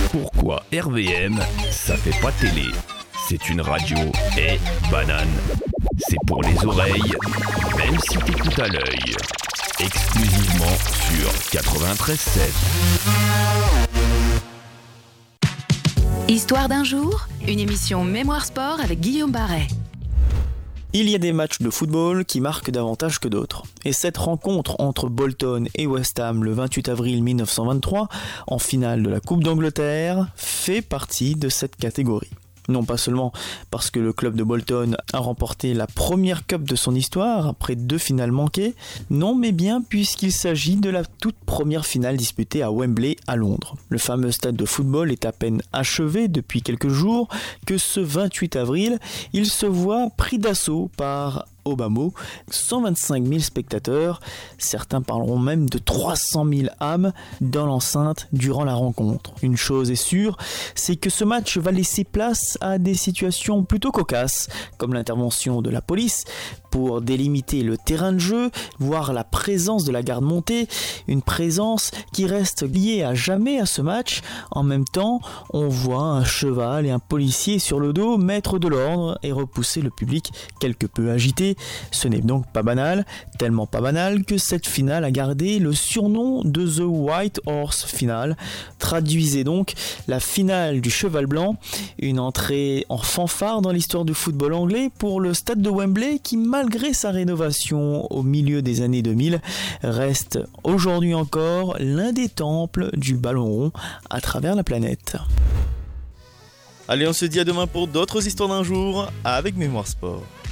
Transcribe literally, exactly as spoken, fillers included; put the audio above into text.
Pourquoi R V M, ça fait pas télé? C'est une radio et banane. C'est pour les oreilles, même si t'écoutes à l'œil. Exclusivement sur quatre-vingt-treize sept. Histoire d'un jour, une émission Mémoire Sport avec Guillaume Barret. Il y a des matchs de football qui marquent davantage que d'autres. Et cette rencontre entre Bolton et West Ham le vingt-huit avril mille neuf cent vingt-trois, en finale de la Coupe d'Angleterre, fait partie de cette catégorie. Non pas seulement parce que le club de Bolton a remporté la première cup de son histoire après deux finales manquées, non mais bien puisqu'il s'agit de la toute première finale disputée à Wembley à Londres. Le fameux stade de football est à peine achevé depuis quelques jours que ce vingt-huit avril, il se voit pris d'assaut par au bas mot, cent vingt-cinq mille spectateurs, certains parleront même de trois cent mille âmes dans l'enceinte durant la rencontre. Une chose est sûre, c'est que ce match va laisser place à des situations plutôt cocasses, comme l'intervention de la police pour délimiter le terrain de jeu, voire la présence de la garde montée, une présence qui reste liée à jamais à ce match. En même temps, on voit un cheval et un policier sur le dos mettre de l'ordre et repousser le public quelque peu agité. Ce n'est donc pas banal, tellement pas banal que cette finale a gardé le surnom de The White Horse Finale. Traduisez donc la finale du cheval blanc, une entrée en fanfare dans l'histoire du football anglais pour le stade de Wembley qui, malgré sa rénovation au milieu des années deux mille, reste aujourd'hui encore l'un des temples du ballon rond à travers la planète. Allez, on se dit à demain pour d'autres histoires d'un jour avec Mémoire Sport.